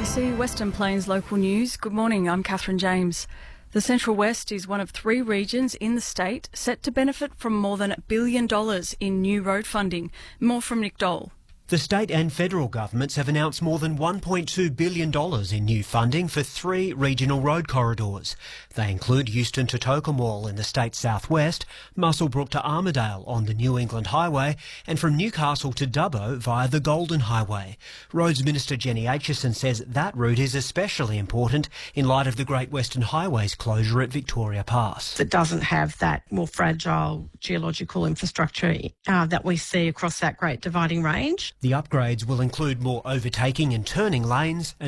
ABC Western Plains local news. Good morning, I'm Catherine James. The Central West is one of 3 regions in the state set to benefit from more than $1 billion in new road funding. More from Nick Dole. The state and federal governments have announced more than $1.2 billion in new funding for 3 regional road corridors. They include Euston to Tocumwal in the state's southwest, Muswellbrook to Armidale on the New England Highway, and from Newcastle to Dubbo via the Golden Highway. Roads Minister Jenny Aitchison says that route is especially important in light of the Great Western Highway's closure at Victoria Pass. It doesn't have that more fragile geological infrastructure that we see across that Great Dividing Range. The upgrades will include more overtaking and turning lanes